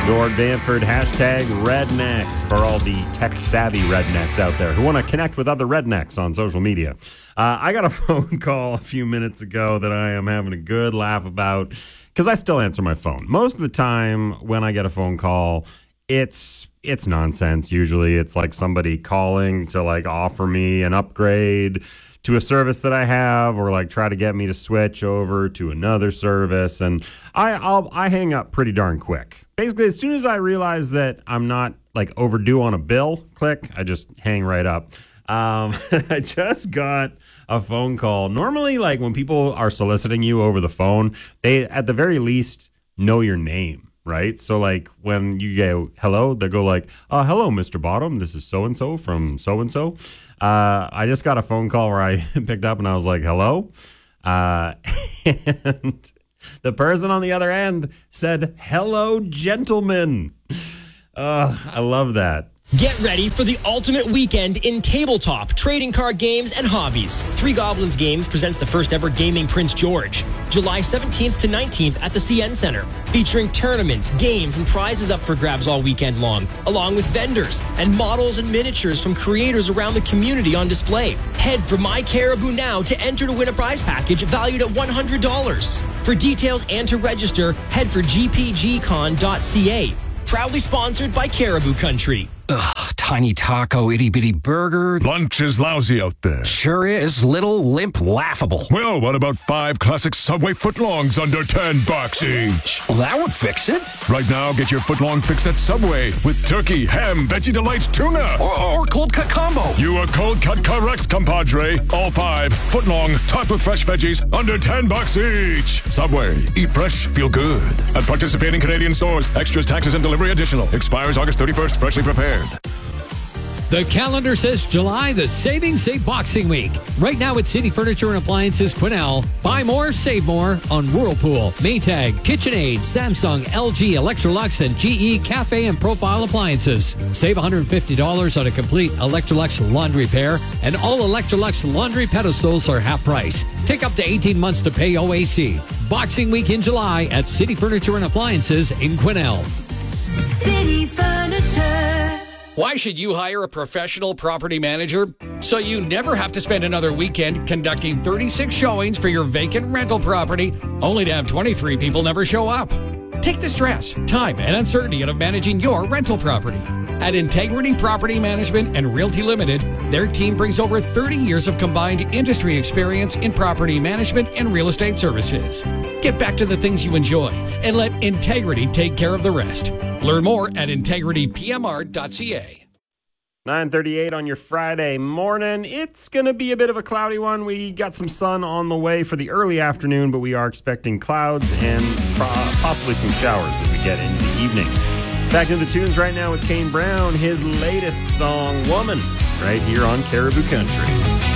Gord Bamford, hashtag redneck for all the tech-savvy rednecks out there who want to connect with other rednecks on social media. I got a phone call a few minutes ago that I am having a good laugh about because I still answer my phone. Most of the time when I get a phone call, it's nonsense. Usually it's like somebody calling to like offer me an upgrade to a service that I have, or like try to get me to switch over to another service, and I hang up pretty darn quick. Basically, as soon as I realize that I'm not like overdue on a bill, click, I just hang right up. I just got a phone call. Normally, like when people are soliciting you over the phone, they at the very least know your name. Right? So like when you go, hello, they go like, hello, Mr. Bottom. This is so-and-so from so-and-so. I just got a phone call where I picked up and I was like, hello. And the person on the other end said, hello, gentlemen. I love that. Get ready for the ultimate weekend in tabletop, trading card games, and hobbies. Three Goblins Games presents the first ever Gaming Prince George, July 17th to 19th at the CN Center, featuring tournaments, games, and prizes up for grabs all weekend long, along with vendors and models and miniatures from creators around the community on display. Head for My Caribou now to enter to win a prize package valued at $100. For details and to register, head for gpgcon.ca. Proudly sponsored by Caribou Country. Ugh, tiny taco, itty-bitty burger. Lunch is lousy out there. Sure is. Little, limp, laughable. Well, what about 5 classic Subway footlongs under $10 each? Well, that would fix it. Right now, get your footlong fix at Subway with turkey, ham, Veggie Delights, tuna. Or cold cut combo. You are cold cut correct, compadre. All 5 footlong, topped with fresh veggies, under $10 each. Subway. Eat fresh, feel good. At participating Canadian stores. Extras, taxes, and delivery additional. Expires August 31st. Freshly prepared. The calendar says July, the Savings Say Boxing Week. Right now at City Furniture and Appliances Quesnel, buy more, save more on Whirlpool, Maytag, KitchenAid, Samsung, LG, Electrolux, and GE Cafe and Profile Appliances. Save $150 on a complete Electrolux laundry pair, and all Electrolux laundry pedestals are half price. Take up to 18 months to pay OAC. Boxing Week in July at City Furniture and Appliances in Quesnel. City Furniture. Why should you hire a professional property manager? So you never have to spend another weekend conducting 36 showings for your vacant rental property, only to have 23 people never show up. Take the stress, time, and uncertainty out of managing your rental property. At Integrity Property Management and Realty Limited, their team brings over 30 years of combined industry experience in property management and real estate services. Get back to the things you enjoy and let Integrity take care of the rest. Learn more at integritypmr.ca. 9:38 on your Friday morning. It's going to be a bit of a cloudy one. We got some sun on the way for the early afternoon, but we are expecting clouds and possibly some showers as we get into the evening. Back into the tunes right now with Kane Brown, his latest song, Woman, right here on Caribou Country.